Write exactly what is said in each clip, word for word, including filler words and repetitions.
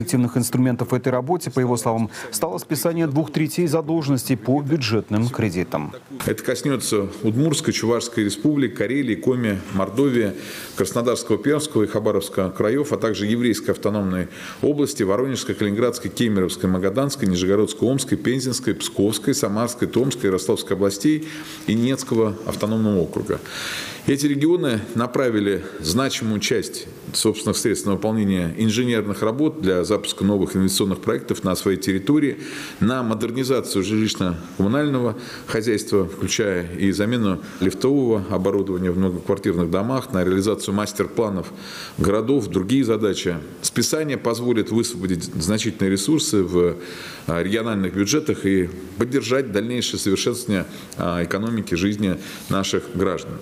Активных инструментов в этой работе, по его словам, стало списание двух третей задолженности по бюджетным кредитам. Это коснется Удмуртской, Чувашской республик, Карелии, Коми, Мордовии, Краснодарского, Пермского и Хабаровского краев, а также Еврейской автономной области, Воронежской, Калининградской, Кемеровской, Магаданской, Нижегородской, Омской, Пензенской, Псковской, Самарской, Томской, Ростовской областей и Ненецкого автономного округа. Эти регионы направили значимую часть собственных средств на выполнение инженерных работ для запуска новых инвестиционных проектов на своей территории, на модернизацию жилищно-коммунального хозяйства, включая и замену лифтового оборудования в многоквартирных домах, на реализацию мастер-планов городов, другие задачи. Списание позволит высвободить значительные ресурсы в региональных бюджетах и поддержать дальнейшее совершенствование экономики жизни наших граждан.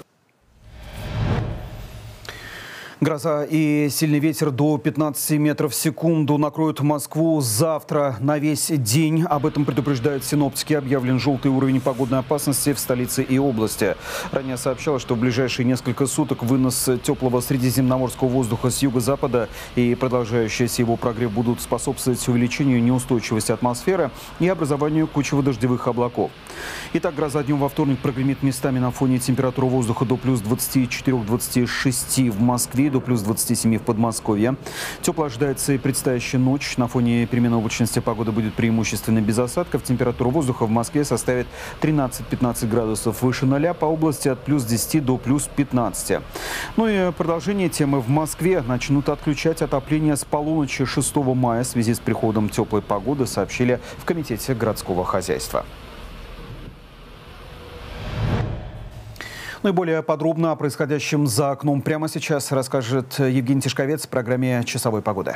Гроза и сильный ветер до пятнадцати метров в секунду накроют Москву завтра на весь день. Об этом предупреждают синоптики. Объявлен желтый уровень погодной опасности в столице и области. Ранее сообщалось, что в ближайшие несколько суток вынос теплого средиземноморского воздуха с юго-запада и продолжающийся его прогрев будут способствовать увеличению неустойчивости атмосферы и образованию кучево-дождевых облаков. Итак, гроза днем во вторник прогремит местами на фоне температуры воздуха до плюс двадцати четырёх — двадцати шести в Москве, до плюс двадцати семи в Подмосковье. Тепло ожидается и предстоящая ночь. На фоне перемены облачности погода будет преимущественно без осадков. Температура воздуха в Москве составит тринадцать — пятнадцать градусов выше ноля, по области от плюс десяти до плюс пятнадцати. Ну и продолжение темы. В Москве начнут отключать отопление с полуночи шестого мая в связи с приходом теплой погоды, сообщили в Комитете городского хозяйства. Ну и более подробно о происходящем за окном прямо сейчас расскажет Евгений Тишковец в программе «Часовой погоды».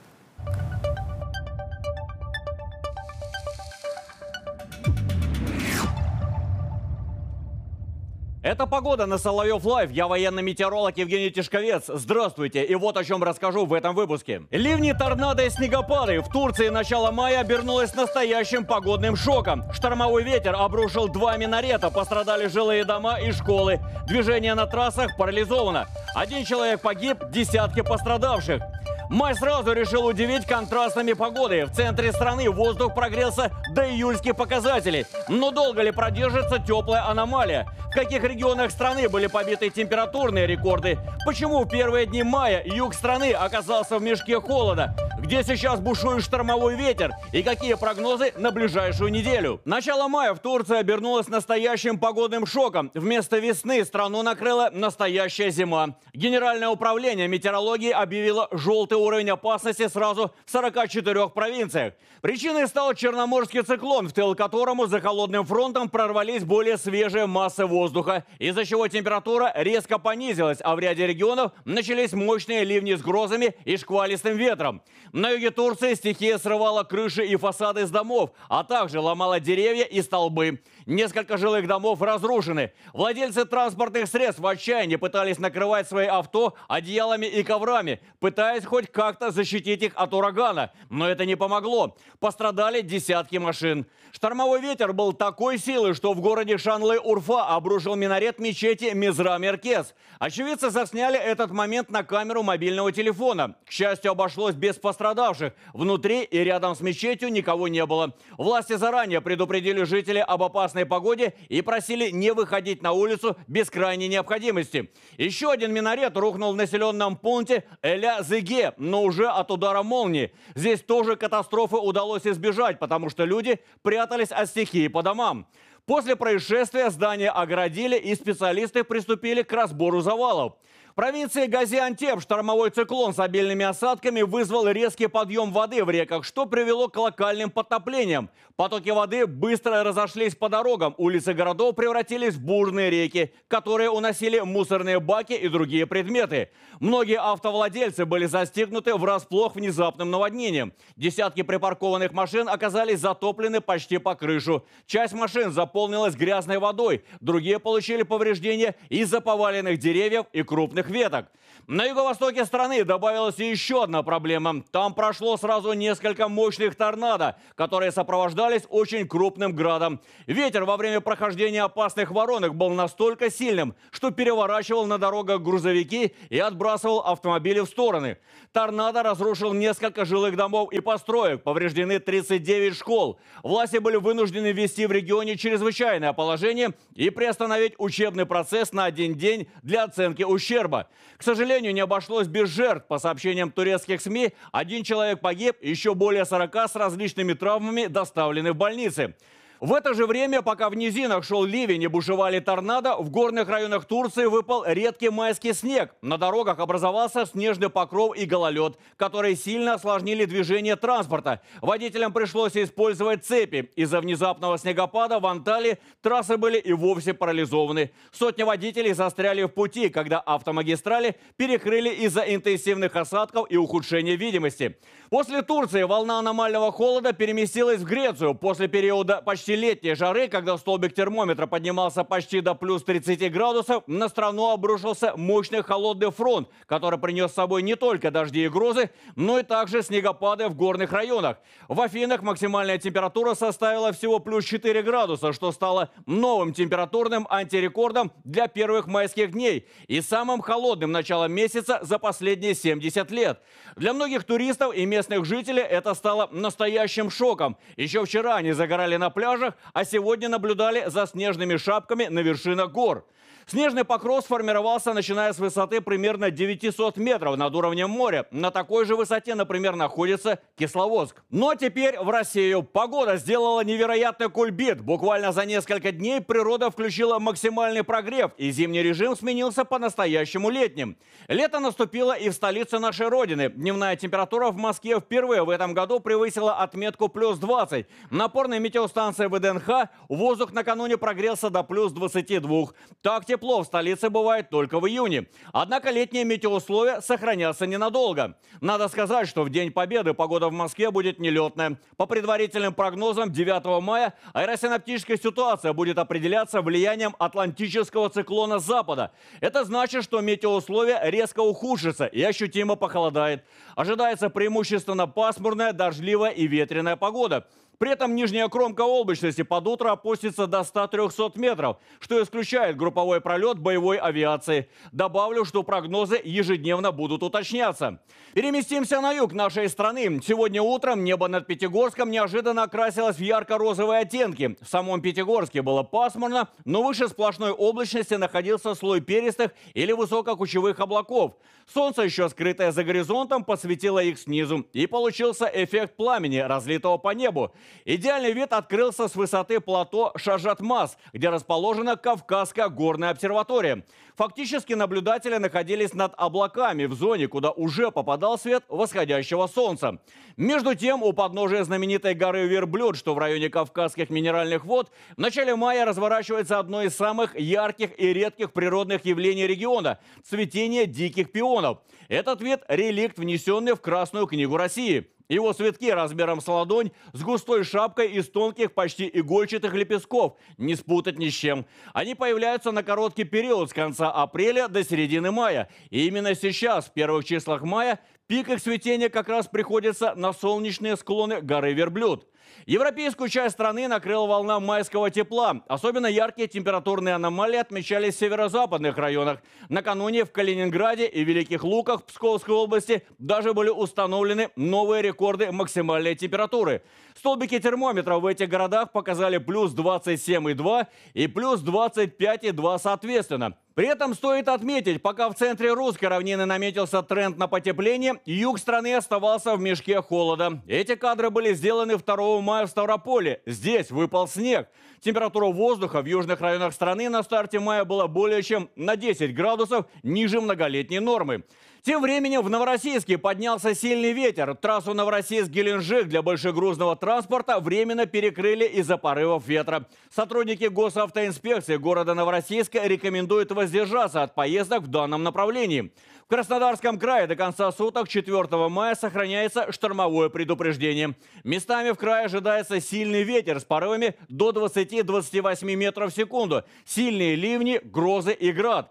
Это погода на Соловьев Лайв. Я военный метеоролог Евгений Тишковец. Здравствуйте. И вот о чем расскажу в этом выпуске. Ливни, торнадо и снегопады. В Турции начало мая обернулось настоящим погодным шоком. Штормовой ветер обрушил два минарета. Пострадали жилые дома и школы. Движение на трассах парализовано. Один человек погиб, десятки пострадавших. Май сразу решил удивить контрастами погоды. В центре страны воздух прогрелся до июльских показателей. Но долго ли продержится теплая аномалия? В каких регионах страны были побиты температурные рекорды? Почему в первые дни мая юг страны оказался в мешке холода? Где сейчас бушует штормовой ветер? И какие прогнозы на ближайшую неделю? Начало мая в Турции обернулось настоящим погодным шоком. Вместо весны страну накрыла настоящая зима. Генеральное управление метеорологии объявило желтый уровень опасности сразу в сорока четырёх провинциях. Причиной стал Черноморский циклон, в тыл которому за холодным фронтом прорвались более свежие массы воздуха, из-за чего температура резко понизилась, а в ряде регионов начались мощные ливни с грозами и шквалистым ветром. На юге Турции стихия срывала крыши и фасады с домов, а также ломала деревья и столбы. Несколько жилых домов разрушены. Владельцы транспортных средств в отчаянии пытались накрывать свои авто одеялами и коврами, пытаясь хоть как-то защитить их от урагана. Но это не помогло. Пострадали десятки машин. Штормовой ветер был такой силы, что в городе Шанлы-Урфа обрушил минарет мечети Мизра-Меркез. Очевидцы засняли этот момент на камеру мобильного телефона. К счастью, обошлось без пострадавших. Внутри и рядом с мечетью никого не было. Власти заранее предупредили жителей об опасной погоде и просили не выходить на улицу без крайней необходимости. Еще один минарет рухнул в населенном пункте Эля-Зыге, но уже от удара молнии. Здесь тоже катастрофы удалось избежать, потому что люди прятались от стихии по домам. После происшествия здание огородили, и специалисты приступили к разбору завалов. В провинции Газиантеп штормовой циклон с обильными осадками вызвал резкий подъем воды в реках, что привело к локальным подтоплениям. Потоки воды быстро разошлись по дорогам, улицы городов превратились в бурные реки, которые уносили мусорные баки и другие предметы. Многие автовладельцы были застигнуты врасплох внезапным наводнением. Десятки припаркованных машин оказались затоплены почти по крышу. Часть машин заполнилась грязной водой, другие получили повреждения из-за поваленных деревьев и крупных древесных веток. На юго-востоке страны добавилась еще одна проблема. Там прошло сразу несколько мощных торнадо, которые сопровождались очень крупным градом. Ветер во время прохождения опасных воронок был настолько сильным, что переворачивал на дорогах грузовики и отбрасывал автомобили в стороны. Торнадо разрушил несколько жилых домов и построек, повреждены тридцать девять школ. Власти были вынуждены ввести в регионе чрезвычайное положение и приостановить учебный процесс на один день для оценки ущерба. К сожалению, не обошлось без жертв. По сообщениям турецких СМИ, один человек погиб, еще более сорока с различными травмами доставлены в больницы. В это же время, пока в низинах шел ливень и бушевали торнадо, в горных районах Турции выпал редкий майский снег. На дорогах образовался снежный покров и гололед, которые сильно осложнили движение транспорта. Водителям пришлось использовать цепи. Из-за внезапного снегопада в Анталии трассы были и вовсе парализованы. Сотни водителей застряли в пути, когда автомагистрали перекрыли из-за интенсивных осадков и ухудшения видимости. После Турции волна аномального холода переместилась в Грецию. После периода почти летней жары, когда столбик термометра поднимался почти до плюс тридцати градусов, на страну обрушился мощный холодный фронт, который принес с собой не только дожди и грозы, но и также снегопады в горных районах. В Афинах максимальная температура составила всего плюс четыре градуса, что стало новым температурным антирекордом для первых майских дней и самым холодным началом месяца за последние семьдесят лет. Для многих туристов и местных жителей это стало настоящим шоком. Еще вчера они загорали на пляжах, а сегодня наблюдали за снежными шапками на вершинах гор. Снежный покров сформировался, начиная с высоты примерно девятисот метров над уровнем моря. На такой же высоте, например, находится Кисловодск. Но теперь в Россию. Погода сделала невероятный кульбит. Буквально за несколько дней природа включила максимальный прогрев, и зимний режим сменился по-настоящему летним. Лето наступило и в столице нашей родины. Дневная температура в Москве впервые в этом году превысила отметку плюс двадцать. Напорной метеостанции ВДНХ воздух накануне прогрелся до плюс двадцати двух. Так тепло в столице бывает только в июне. Однако летние метеоусловия сохранятся ненадолго. Надо сказать, что в День Победы погода в Москве будет нелетная. По предварительным прогнозам, девятого мая аэросиноптическая ситуация будет определяться влиянием атлантического циклона с запада. Это значит, что метеоусловия резко ухудшатся и ощутимо похолодает. Ожидается преимущественно пасмурная, дождливая и ветреная погода. При этом нижняя кромка облачности под утро опустится до ста трёхсот метров, что исключает групповой пролет боевой авиации. Добавлю, что прогнозы ежедневно будут уточняться. Переместимся на юг нашей страны. Сегодня утром небо над Пятигорском неожиданно окрасилось в ярко-розовые оттенки. В самом Пятигорске было пасмурно, но выше сплошной облачности находился слой перистых или высококучевых облаков. Солнце, еще скрытое за горизонтом, подсветило их снизу, и получился эффект пламени, разлитого по небу. Идеальный вид открылся с высоты плато Шажатмаз, где расположена Кавказская горная обсерватория. Фактически наблюдатели находились над облаками в зоне, куда уже попадал свет восходящего солнца. Между тем, у подножия знаменитой горы Верблюд, что в районе Кавказских минеральных вод, в начале мая разворачивается одно из самых ярких и редких природных явлений региона – цветение диких пионов. Этот вид – реликт, внесенный в Красную книгу России. Его цветки размером с ладонь, с густой шапкой из тонких, почти игольчатых лепестков, не спутать ни с чем. Они появляются на короткий период с конца апреля до середины мая. И именно сейчас, в первых числах мая, пик их цветения как раз приходится на солнечные склоны горы Верблюд. Европейскую часть страны накрыла волна майского тепла. Особенно яркие температурные аномалии отмечались в северо-западных районах. Накануне в Калининграде и Великих Луках Псковской области даже были установлены новые рекорды максимальной температуры. Столбики термометров в этих городах показали плюс двадцать семь и два и плюс двадцать пять и два соответственно. При этом стоит отметить, пока в центре русской равнины наметился тренд на потепление, юг страны оставался в мешке холода. Эти кадры были сделаны второго мая в Ставрополе. Здесь выпал снег. Температура воздуха в южных районах страны на старте мая была более чем на десять градусов ниже многолетней нормы. Тем временем в Новороссийске поднялся сильный ветер. Трассу Новороссийск-Геленджик для большегрузного транспорта временно перекрыли из-за порывов ветра. Сотрудники госавтоинспекции города Новороссийска рекомендуют воздержаться от поездок в данном направлении. В Краснодарском крае до конца суток четвёртого мая сохраняется штормовое предупреждение. Местами в крае ожидается сильный ветер с порывами до двадцати — двадцати восьми метров в секунду, сильные ливни, грозы и град.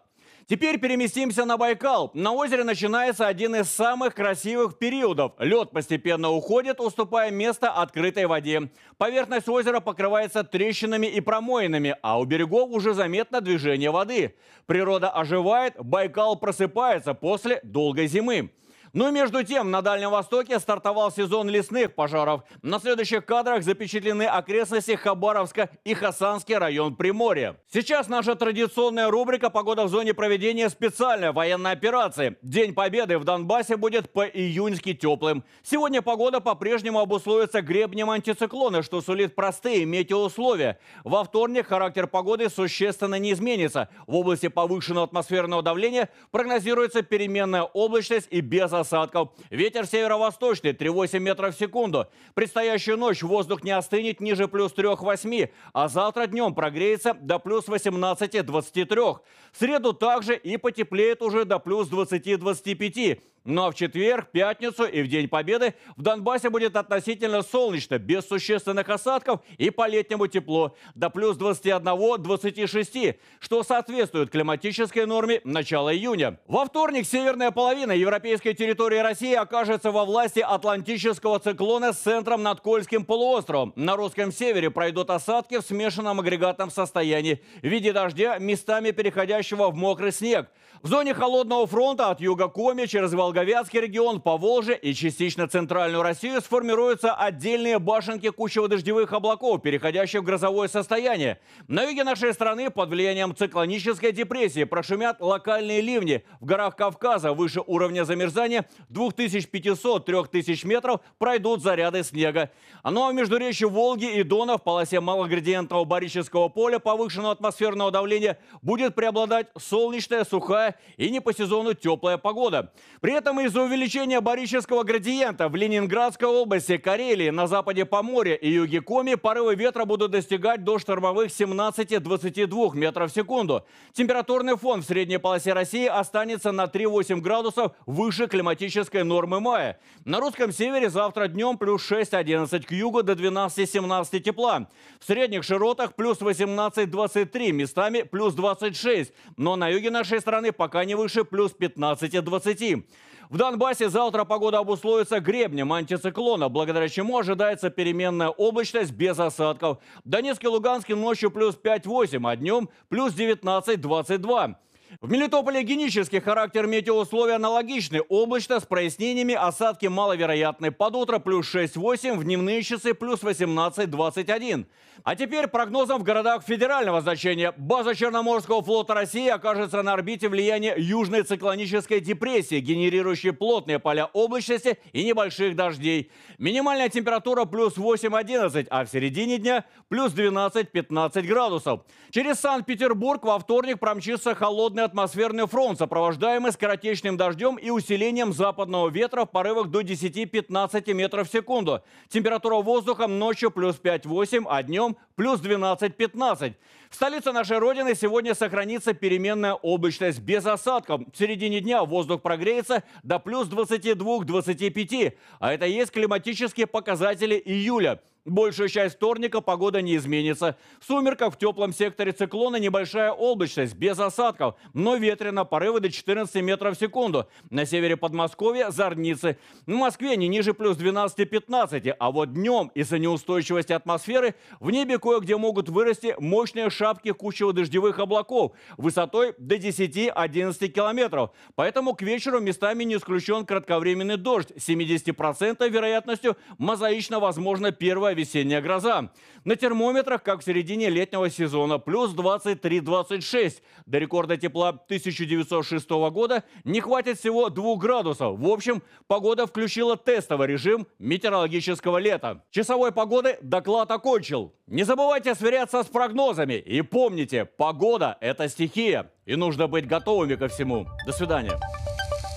Теперь переместимся на Байкал. На озере начинается один из самых красивых периодов. Лед постепенно уходит, уступая место открытой воде. Поверхность озера покрывается трещинами и промоинами, а у берегов уже заметно движение воды. Природа оживает, Байкал просыпается после долгой зимы. Но между тем на Дальнем Востоке стартовал сезон лесных пожаров. На следующих кадрах запечатлены окрестности Хабаровска и Хасанский район Приморья. Сейчас наша традиционная рубрика «Погода в зоне проведения специальной военной операции». День Победы в Донбассе будет по-июньски теплым. Сегодня погода по-прежнему обусловится гребнем антициклона, что сулит простые метеоусловия. Во вторник характер погоды существенно не изменится. В области повышенного атмосферного давления прогнозируется переменная облачность и без осадков. Ветер северо-восточный три-восемь метров в секунду. Предстоящую ночь воздух не остынет ниже плюс трёх-восьми, а завтра днем прогреется до плюс восемнадцати-двадцати трёх. В среду также и потеплеет уже до плюс двадцати-двадцати пяти. Ну а в четверг, пятницу и в День Победы в Донбассе будет относительно солнечно, без существенных осадков и по-летнему тепло, до плюс двадцати одного — двадцати шести, что соответствует климатической норме начала июня. Во вторник северная половина европейской территории России окажется во власти атлантического циклона с центром над Кольским полуостровом. На русском севере пройдут осадки в смешанном агрегатном состоянии в виде дождя, местами переходящего в мокрый снег. В зоне холодного фронта от юга Коми через Волговятский регион, Поволжье и частично центральную Россию сформируются отдельные башенки кучево-дождевых облаков, переходящих в грозовое состояние. На юге нашей страны под влиянием циклонической депрессии прошумят локальные ливни. В горах Кавказа выше уровня замерзания двух тысяч пятисот — трёх тысяч метров пройдут заряды снега. Ну а в междуречье Волги и Дона в полосе малоградиентного барического поля повышенного атмосферного давления будет преобладать солнечная, сухая и не по сезону теплая погода. При этом из-за увеличения барического градиента в Ленинградской области, Карелии, на западе Поморья и юге Коми порывы ветра будут достигать до штормовых семнадцати — двадцати двух метров в секунду. Температурный фон в средней полосе России останется на три-восемь градусов выше климатической нормы мая. На русском севере завтра днем плюс шесть-одиннадцать, к югу до двенадцати-семнадцати тепла. В средних широтах плюс восемнадцать — двадцать три, местами плюс двадцать шесть. Но на юге нашей страны пока не выше плюс пятнадцати — двадцати. В Донбассе завтра погода обусловится гребнем антициклона, благодаря чему ожидается переменная облачность без осадков. В Донецке и Луганске ночью плюс пять-восемь, а днем плюс девятнадцать — двадцать два. В Мелитополе генический характер метеоусловий аналогичный. Облачно с прояснениями, осадки маловероятны. Под утро плюс шесть-восемь, в дневные часы плюс восемнадцать — двадцать один. А теперь прогнозом в городах федерального значения. База Черноморского флота России окажется на орбите влияния южной циклонической депрессии, генерирующей плотные поля облачности и небольших дождей. Минимальная температура плюс восемь-одиннадцать, а в середине дня плюс двенадцать-пятнадцать градусов. Через Санкт-Петербург во вторник промчится холодный атмосферный фронт, сопровождаемый скоротечным дождем и усилением западного ветра в порывах до десяти-пятнадцати метров в секунду. Температура воздуха ночью плюс пять-восемь, а днем плюс двенадцать-пятнадцать. В столице нашей Родины сегодня сохранится переменная облачность без осадков. В середине дня воздух прогреется до плюс двадцати двух — двадцати пяти, а это и есть климатические показатели июля. Большую часть вторника погода не изменится. В сумерках в теплом секторе циклона небольшая облачность, без осадков, но ветрено, порывы до четырнадцати метров в секунду. На севере Подмосковья зорницы. В Москве не ниже плюс двенадцати-пятнадцати, а вот днем из-за неустойчивости атмосферы в небе кое-где могут вырасти мощные шапки кучево-дождевых облаков высотой до десяти-одиннадцати километров. Поэтому к вечеру местами не исключен кратковременный дождь с семидесятью процентной вероятностью мозаично возможно первая весенняя гроза. На термометрах, как в середине летнего сезона, плюс двадцать три — двадцать шесть. До рекорда тепла тысяча девятьсот шестого года не хватит всего двух градусов. В общем, погода включила тестовый режим метеорологического лета. Часовой погоды доклад окончил. Не забывайте сверяться с прогнозами. И помните, погода – это стихия. И нужно быть готовыми ко всему. До свидания.